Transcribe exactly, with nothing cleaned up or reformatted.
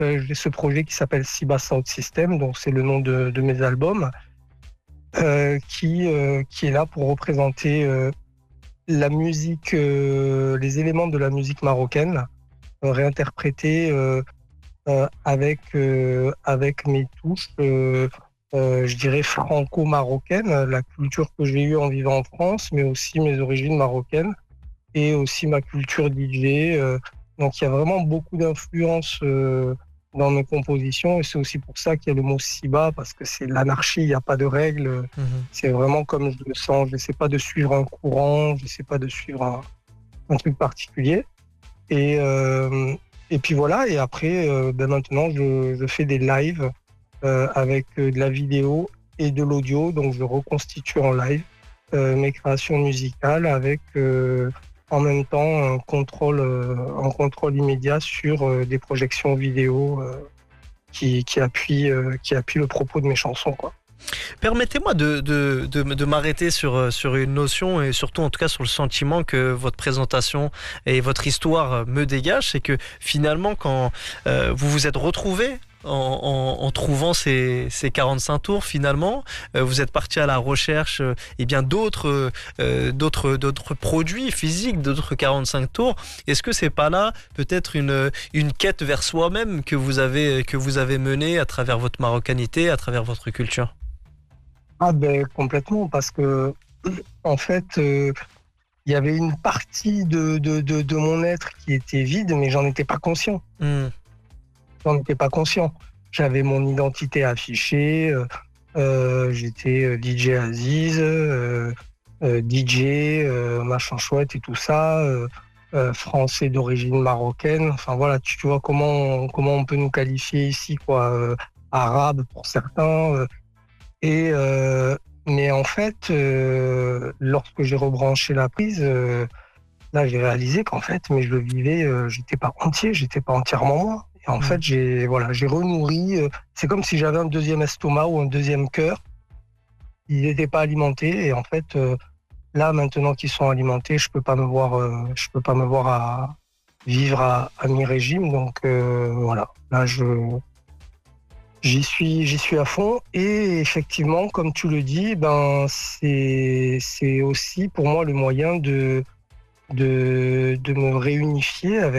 euh, j'ai ce projet qui s'appelle Siba Sound System, donc c'est le nom de, de mes albums, euh, qui, euh, qui est là pour représenter euh, la musique, euh, les éléments de la musique marocaine, euh, réinterprétés euh, euh, avec, euh, avec mes touches, euh, euh, je dirais franco-marocaines, la culture que j'ai eue en vivant en France, mais aussi mes origines marocaines et aussi ma culture D J. euh, donc il y a vraiment beaucoup d'influences euh, dans mes compositions et c'est aussi pour ça qu'il y a le mot Siba, parce que c'est l'anarchie, il n'y a pas de règles, Mhm. c'est vraiment comme je le sens, je n'essaie pas de suivre un courant, je n'essaie pas de suivre un, un truc particulier. Et, euh, et puis voilà, et après, euh, ben maintenant, je, je fais des lives euh, avec euh, de la vidéo et de l'audio, donc je reconstitue en live euh, mes créations musicales avec euh, en même temps un contrôle, euh, un contrôle immédiat sur euh, des projections vidéo euh, qui, qui, appuient, euh, qui appuient le propos de mes chansons, quoi. Permettez-moi de, de, de, de m'arrêter sur, sur une notion et surtout en tout cas sur le sentiment que votre présentation et votre histoire me dégagent, c'est que finalement quand euh, vous vous êtes retrouvés en, en, en trouvant ces, ces quarante-cinq tours, finalement, euh, vous êtes parti à la recherche euh, eh bien d'autres, euh, d'autres, d'autres produits physiques, d'autres quarante-cinq tours. Est-ce que c'est pas là peut-être une, une quête vers soi-même que vous avez, que vous avez menée à travers votre marocanité, à travers votre culture? Ah ben complètement, parce que en fait, euh, il y avait une partie de, de, de, de mon être qui était vide, mais j'en étais pas conscient. Mmh. J'en étais pas conscient. J'avais mon identité affichée, euh, euh, j'étais euh, D J Aziz, euh, euh, D J, euh, machin chouette et tout ça, euh, euh, français d'origine marocaine. Enfin voilà, tu, tu vois comment, comment on peut nous qualifier ici, quoi, euh, arabe pour certains. euh, et euh, mais en fait, euh, lorsque j'ai rebranché la prise, euh, là j'ai réalisé qu'en fait, mais je le vivais, euh, j'étais pas entier, j'étais pas entièrement moi. Et en Mmh. fait, j'ai voilà, j'ai renourri. euh, c'est comme si j'avais un deuxième estomac ou un deuxième cœur. Ils n'étaient pas alimentés. Et en fait, euh, là maintenant qu'ils sont alimentés, je peux pas me voir, euh, je peux pas me voir à vivre à, à mi-régime. Donc euh, voilà, là je J'y suis, j'y suis à fond et effectivement, comme tu le dis, ben c'est c'est aussi pour moi le moyen de de de me réunifier avec